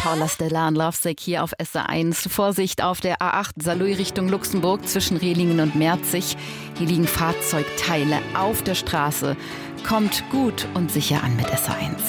Paula Stella und Lovesick hier auf SR1. Vorsicht auf der A8 Saarlouis Richtung Luxemburg zwischen Rehlingen und Merzig. Hier liegen Fahrzeugteile auf der Straße. Kommt gut und sicher an mit SR1.